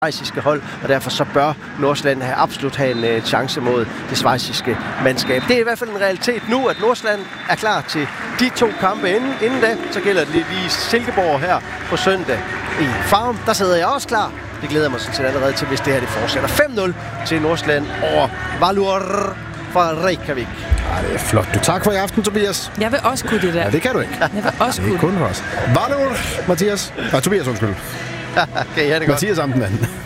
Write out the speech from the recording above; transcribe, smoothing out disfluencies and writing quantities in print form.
schweiziske hold, og derfor så bør Nordsjælland absolut have en chance mod det schweiziske mandskab. Det er i hvert fald en realitet nu, at Nordsjælland er klar til de 2 kampe inden da. Så gælder det lige Silkeborg her på søndag i Farum. Der sidder jeg også klar. Det glæder jeg mig sådan set allerede til, hvis det her det fortsætter. 5-0 til Nordsjælland over Valur fra Reykjavik. Ja, det er flot. Tak for i aften, Tobias. Jeg vil også kunne det der. Ja, det kan du ikke. Jeg vil også kunne det. Det er kun for os. Valur, Mathias. Tobias, undskyld. Okay, ja, det er godt. Mathias Amtmann.